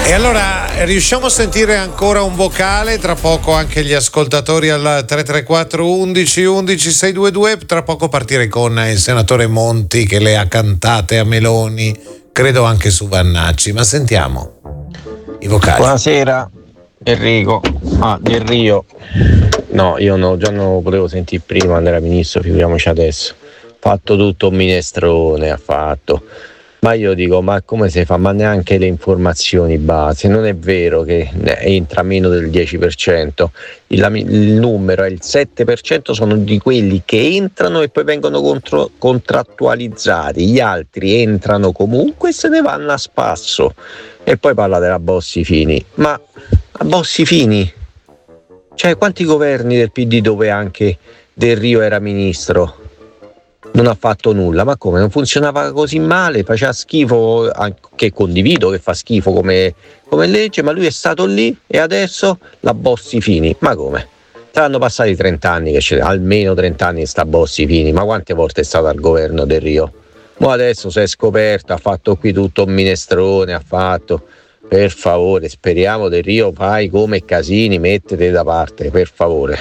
E allora riusciamo a sentire ancora un vocale, tra poco anche gli ascoltatori al 334 11 11 622, tra poco partire con il senatore Monti che le ha cantate a Meloni, credo anche su Vannacci, ma sentiamo i vocali. Buonasera Enrico, Del Rio. No, io no, già non lo potevo sentire prima quando era ministro, figuriamoci adesso. Fatto tutto un minestrone, ha fatto. Ma io dico, ma come si fa? Ma neanche le informazioni base, non è vero che entra meno del 10%, il numero è il 7%, sono di quelli che entrano e poi vengono contrattualizzati, gli altri entrano comunque e se ne vanno a spasso. E poi parla della Bossi-Fini, ma a Bossi-Fini, cioè quanti governi del PD dove anche Del Rio era ministro? Non ha fatto nulla, ma come? Non funzionava così male, faceva schifo, che condivido che fa schifo come legge, ma lui è stato lì e adesso la Bossi-Fini, ma come? Saranno passati 30 anni, che c'è almeno 30 anni sta Bossi-Fini, ma quante volte è stato al governo Del Rio? Ma adesso si è scoperto, ha fatto qui tutto un minestrone, ha fatto... Per favore, speriamo Del Rio, fai come Casini, mettete da parte, per favore.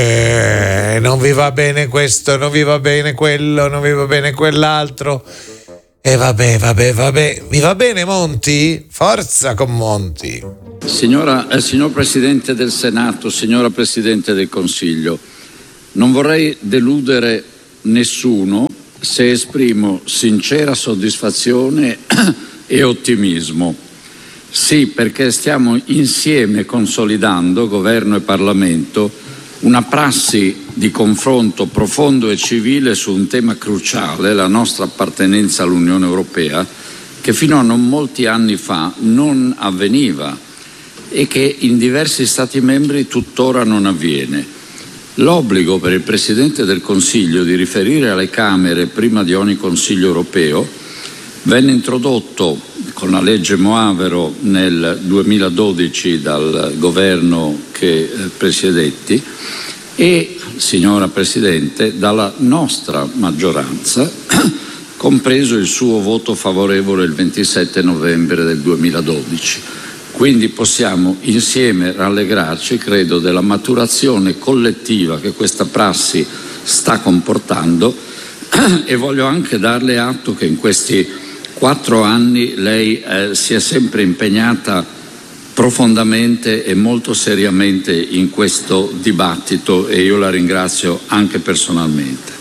Non vi va bene questo, non vi va bene quello, non vi va bene quell'altro. E vabbè. Vi va bene Monti? Forza con Monti. Signor Presidente del Senato, signora Presidente del Consiglio, non vorrei deludere nessuno se esprimo sincera soddisfazione e ottimismo. Sì, perché stiamo insieme consolidando, governo e Parlamento, una prassi di confronto profondo e civile su un tema cruciale, la nostra appartenenza all'Unione Europea, che fino a non molti anni fa non avveniva e che in diversi Stati membri tuttora non avviene. L'obbligo per il Presidente del Consiglio di riferire alle Camere prima di ogni Consiglio europeo venne introdotto con la legge Moavero nel 2012 dal governo che presiedetti e, signora Presidente, dalla nostra maggioranza, compreso il suo voto favorevole il 27 novembre del 2012. Quindi possiamo insieme rallegrarci, credo, della maturazione collettiva che questa prassi sta comportando e voglio anche darle atto che in questi 4 anni lei si è sempre impegnata profondamente e molto seriamente in questo dibattito e io la ringrazio anche personalmente.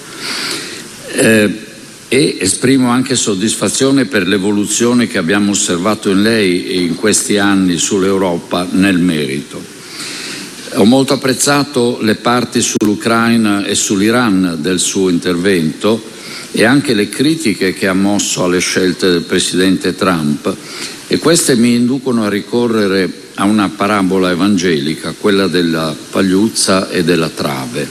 E esprimo anche soddisfazione per l'evoluzione che abbiamo osservato in lei in questi anni sull'Europa nel merito. Ho molto apprezzato le parti sull'Ucraina e sull'Iran del suo intervento e anche le critiche che ha mosso alle scelte del presidente Trump, e queste mi inducono a ricorrere a una parabola evangelica, quella della pagliuzza e della trave.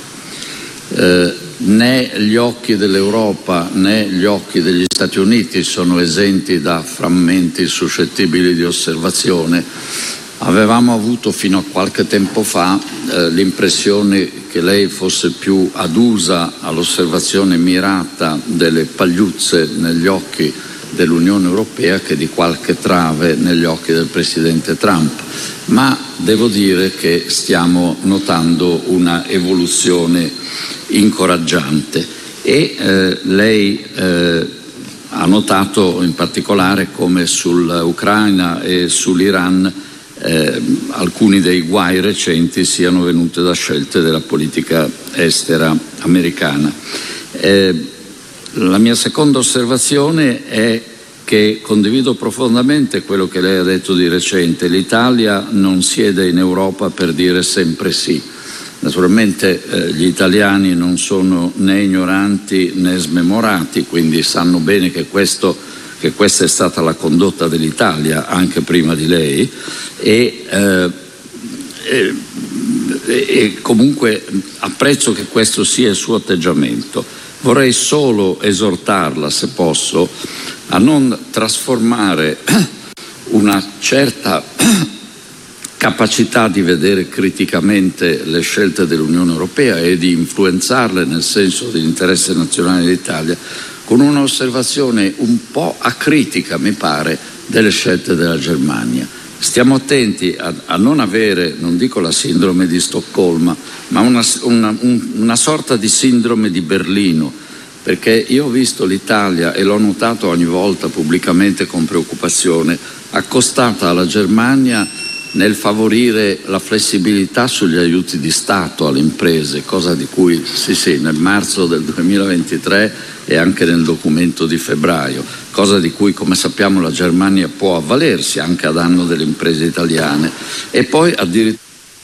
Né gli occhi dell'Europa né gli occhi degli Stati Uniti sono esenti da frammenti suscettibili di osservazione. Avevamo avuto fino a qualche tempo fa l'impressione che lei fosse più adusa all'osservazione mirata delle pagliuzze negli occhi dell'Unione Europea che di qualche trave negli occhi del Presidente Trump. Ma devo dire che stiamo notando una evoluzione incoraggiante e lei ha notato in particolare come sull'Ucraina e sull'Iran alcuni dei guai recenti siano venuti da scelte della politica estera americana. La mia seconda osservazione è che condivido profondamente quello che lei ha detto di recente. L'Italia non siede in Europa per dire sempre sì. Naturalmente gli italiani non sono né ignoranti né smemorati, quindi sanno bene che questa è stata la condotta dell'Italia anche prima di lei e comunque apprezzo che questo sia il suo atteggiamento. Vorrei solo esortarla, se posso, a non trasformare una certa capacità di vedere criticamente le scelte dell'Unione Europea e di influenzarle nel senso dell'interesse nazionale dell'Italia con un'osservazione un po' acritica, mi pare, delle scelte della Germania. Stiamo attenti a non avere, non dico la sindrome di Stoccolma, ma una sorta di sindrome di Berlino, perché io ho visto l'Italia, e l'ho notato ogni volta pubblicamente con preoccupazione, accostata alla Germania nel favorire la flessibilità sugli aiuti di Stato alle imprese, cosa di cui sì, nel marzo del 2023 e anche nel documento di febbraio, cosa di cui, come sappiamo, la Germania può avvalersi anche a danno delle imprese italiane. E poi addirittura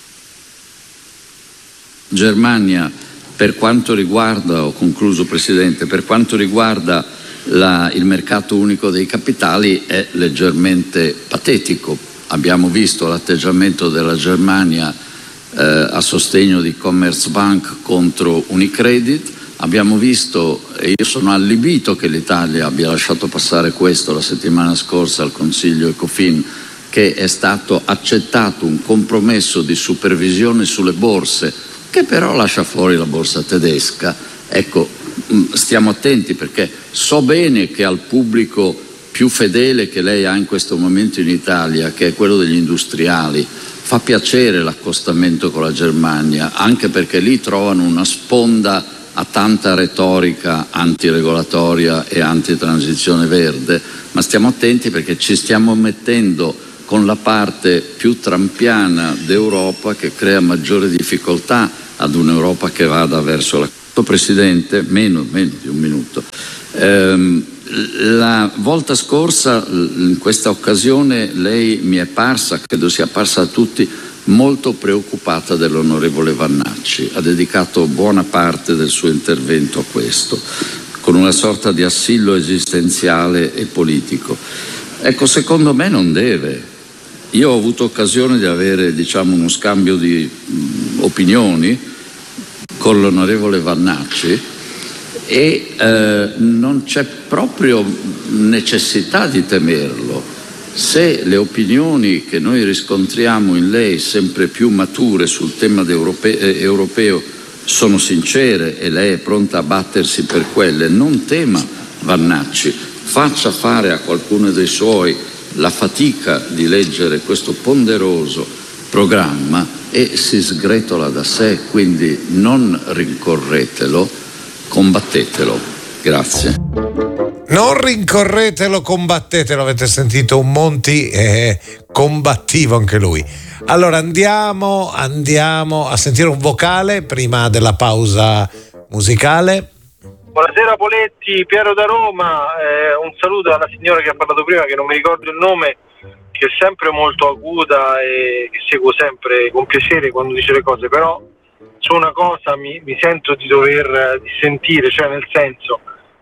Germania, per quanto riguarda, ho concluso Presidente, per quanto riguarda il mercato unico dei capitali è leggermente patetico. Abbiamo visto l'atteggiamento della Germania a sostegno di Commerzbank contro Unicredit. Abbiamo visto, e io sono allibito che l'Italia abbia lasciato passare questo la settimana scorsa al Consiglio Ecofin, che è stato accettato un compromesso di supervisione sulle borse, che però lascia fuori la borsa tedesca. Ecco, stiamo attenti, perché so bene che al pubblico più fedele che lei ha in questo momento in Italia, che è quello degli industriali, fa piacere l'accostamento con la Germania, anche perché lì trovano una sponda a tanta retorica antiregolatoria e antitransizione verde, ma stiamo attenti perché ci stiamo mettendo con la parte più trampiana d'Europa, che crea maggiore difficoltà ad un'Europa che vada verso la... Presidente, meno di un minuto. La volta scorsa, in questa occasione, lei mi è parsa, credo sia parsa a tutti, molto preoccupata dell'onorevole Vannacci. Ha dedicato buona parte del suo intervento a questo, con una sorta di assillo esistenziale e politico. Ecco, secondo me non deve. Io ho avuto occasione di avere, uno scambio di opinioni con l'onorevole Vannacci e non c'è proprio necessità di temerlo. Se le opinioni che noi riscontriamo in lei, sempre più mature sul tema europeo, sono sincere e lei è pronta a battersi per quelle, non tema Vannacci, faccia fare a qualcuno dei suoi la fatica di leggere questo ponderoso programma e si sgretola da sé, quindi non rincorretelo, combattetelo. Grazie. Non rincorretelo, combattetelo, avete sentito un Monti combattivo anche lui. Allora andiamo a sentire un vocale prima della pausa musicale. Buonasera Poletti, Piero da Roma, un saluto alla signora che ha parlato prima, che non mi ricordo il nome, che è sempre molto acuta e che seguo sempre con piacere quando dice le cose, però su una cosa mi sento di dover dissentire, cioè nel senso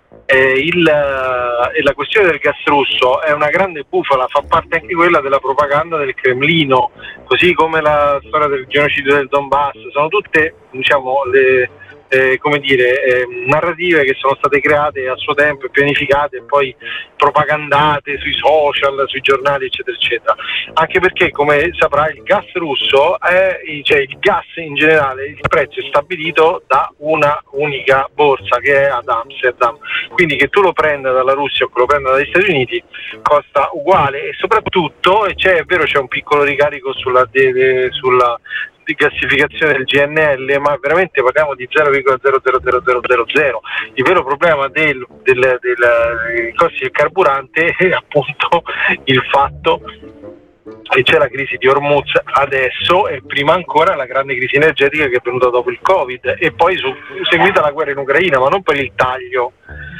la questione del gas russo è una grande bufala, fa parte anche quella della propaganda del Cremlino, così come la storia del genocidio del Donbass, sono tutte le narrative che sono state create a suo tempo e pianificate e poi propagandate sui social, sui giornali eccetera eccetera, anche perché come saprà il gas russo il gas in generale, il prezzo è stabilito da una unica borsa che è ad Amsterdam, quindi che tu lo prenda dalla Russia o che lo prenda dagli Stati Uniti costa uguale, e soprattutto è vero c'è un piccolo ricarico sulla di gassificazione del GNL, ma veramente parliamo di 0,00000. Il vero problema dei costi del carburante è appunto il fatto che c'è la crisi di Hormuz adesso e prima ancora la grande crisi energetica che è venuta dopo il Covid e poi seguita la guerra in Ucraina, ma non per il taglio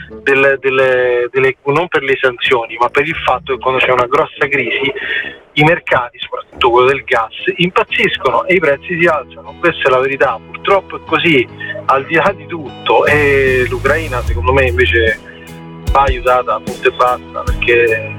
non per le sanzioni, ma per il fatto che quando c'è una grossa crisi i mercati, soprattutto quello del gas, impazziscono e i prezzi si alzano. Questa è la verità, purtroppo è così, al di là di tutto. E l'Ucraina secondo me invece va aiutata a punto e basta, perché